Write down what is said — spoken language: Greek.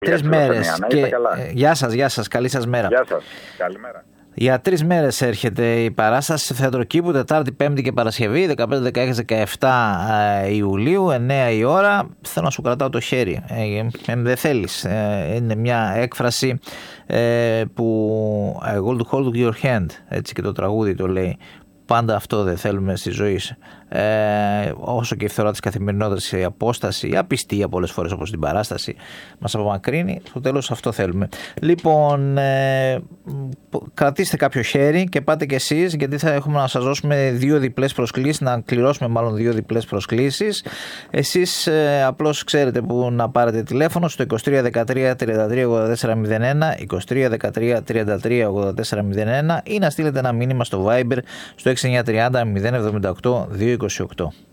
3 μέρες. Γεια σας, καλή σας μέρα. Γεια σας, καλημέρα. Για 3 μέρες έρχεται η παράσταση στο Θεατροκήπου, Τετάρτη, Πέμπτη και Παρασκευή, 15, 16, 17 Ιουλίου, 9 η ώρα. Θέλω να σου κρατάω το χέρι. Δεν θέλεις. Είναι μια έκφραση που I will hold your hand, έτσι και το τραγούδι το λέει. Πάντα αυτό δεν θέλουμε στη ζωή. Όσο και η φθορά της καθημερινότητας, η απόσταση, η απιστία πολλές φορές όπως την παράσταση μας απομακρύνει, στο τέλος αυτό θέλουμε. Λοιπόν, κρατήστε κάποιο χέρι και πάτε κι εσείς, γιατί θα έχουμε να σας δώσουμε 2 διπλές προσκλήσεις, να κληρώσουμε μάλλον 2 διπλές προσκλήσεις. Εσείς απλώς ξέρετε που να πάρετε τηλέφωνο στο 23 13 33 84 01, 23 13 33 84 01 ή να στείλετε ένα μήνυμα στο Viber στο 6930 078 228.